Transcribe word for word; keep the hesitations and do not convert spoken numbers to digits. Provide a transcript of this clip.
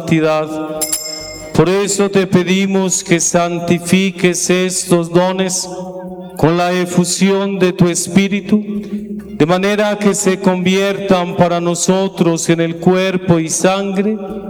santidad. Por eso te pedimos que santifiques estos dones con la efusión de tu Espíritu, de manera que se conviertan para nosotros en el cuerpo y sangre